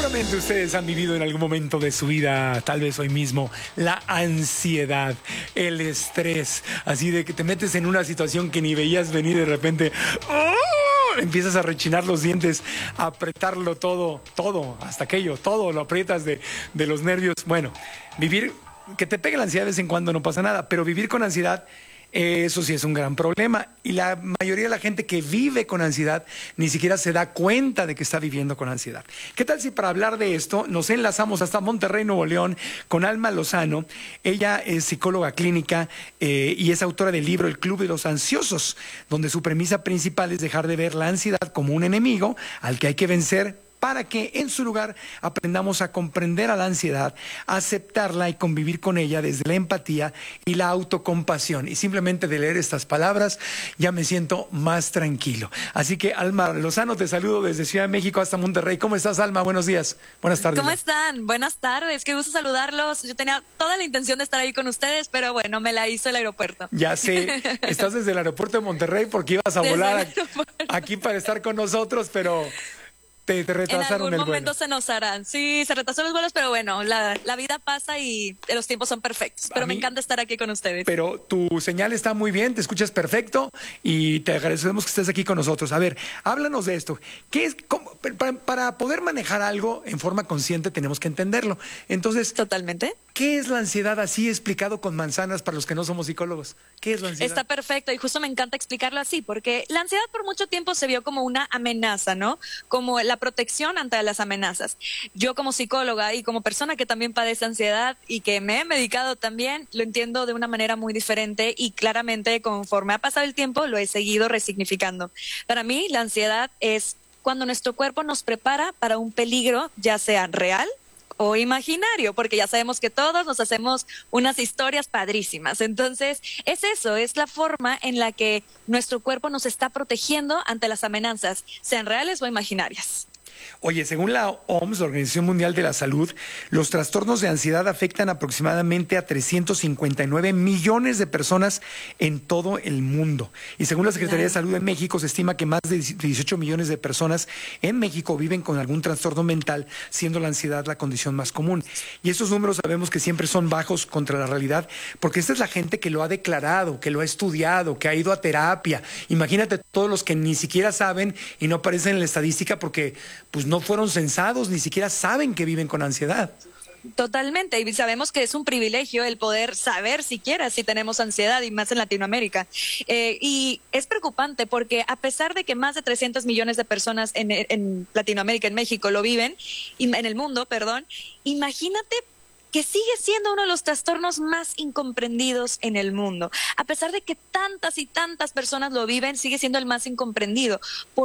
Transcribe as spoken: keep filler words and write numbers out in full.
Seguramente ustedes han vivido en algún momento de su vida, tal vez hoy mismo, la ansiedad, el estrés, así de que te metes en una situación que ni veías venir y de repente ¡oh! Empiezas a rechinar los dientes, a apretarlo todo, todo, hasta aquello, todo lo aprietas de, de los nervios. Bueno, vivir, que te pegue la ansiedad de vez en cuando no pasa nada, pero vivir con ansiedad, eh, eso sí es un gran problema. Y la mayoría de la gente que vive con ansiedad ni siquiera se da cuenta de que está viviendo con ansiedad. ¿Qué tal si para hablar de esto nos enlazamos hasta Monterrey, Nuevo León, con Alma Lozano? Ella es psicóloga clínica eh, y es autora del libro El Club de los Ansiosos, donde su premisa principal es dejar de ver la ansiedad como un enemigo al que hay que vencer, para que en su lugar aprendamos a comprender a la ansiedad, a aceptarla y convivir con ella desde la empatía y la autocompasión. Y simplemente de leer estas palabras ya me siento más tranquilo. Así que, Alma Lozano, te saludo desde Ciudad de México hasta Monterrey. ¿Cómo estás, Alma? Buenos días. Buenas tardes. ¿Cómo están? Buenas tardes. Qué gusto saludarlos. Yo tenía toda la intención de estar ahí con ustedes, pero bueno, me la hizo el aeropuerto. Ya sé, estás desde el aeropuerto de Monterrey porque ibas a Desde volar aquí para estar con nosotros, pero... Te, te retrasaron en algún el momento vuelo. se nos harán. Sí, se retrasaron los vuelos, pero bueno, la, la vida pasa y los tiempos son perfectos. Pero A me mí- encanta estar aquí con ustedes. Pero tu señal está muy bien, te escuchas perfecto y te agradecemos que estés aquí con nosotros. A ver, háblanos de esto. ¿Qué es, cómo- para, para poder manejar algo en forma consciente tenemos que entenderlo. Entonces, Totalmente. ¿qué es la ansiedad así explicado con manzanas para los que no somos psicólogos? ¿Qué es la ansiedad? Está perfecto y justo me encanta explicarlo así, porque la ansiedad por mucho tiempo se vio como una amenaza, ¿no? Como la protección ante las amenazas. Yo como psicóloga y como persona que también padece ansiedad y que me he medicado también, lo entiendo de una manera muy diferente y claramente conforme ha pasado el tiempo lo he seguido resignificando. Para mí la ansiedad es cuando nuestro cuerpo nos prepara para un peligro, ya sea real o imaginario, porque ya sabemos que todos nos hacemos unas historias padrísimas. Entonces, es eso, es la forma en la que nuestro cuerpo nos está protegiendo ante las amenazas, sean reales o imaginarias. Oye, según la O M S, la Organización Mundial de la Salud, los trastornos de ansiedad afectan aproximadamente a trescientos cincuenta y nueve millones de personas en todo el mundo. Y según la Secretaría de Claro. Salud de México, se estima que más de dieciocho millones de personas en México viven con algún trastorno mental, siendo la ansiedad la condición más común. Y estos números sabemos que siempre son bajos contra la realidad, porque esta es la gente que lo ha declarado, que lo ha estudiado, que ha ido a terapia. Imagínate todos los que ni siquiera saben y no aparecen en la estadística porque pues no fueron censados, ni siquiera saben que viven con ansiedad. Totalmente, y sabemos que es un privilegio el poder saber siquiera si tenemos ansiedad, y más en Latinoamérica. Eh, y es preocupante porque a pesar de que más de trescientos millones de personas en, en Latinoamérica, en México, lo viven, y en el mundo, perdón, imagínate que sigue siendo uno de los trastornos más incomprendidos en el mundo. A pesar de que tantas y tantas personas lo viven, sigue siendo el más incomprendido.